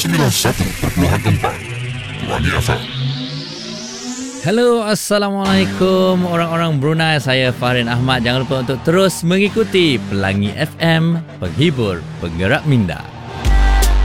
91.4 Pelangi FM. Hello, Assalamualaikum orang-orang Brunei. Saya Farin Ahmad. Jangan lupa untuk terus mengikuti Pelangi FM, penghibur penggerak minda.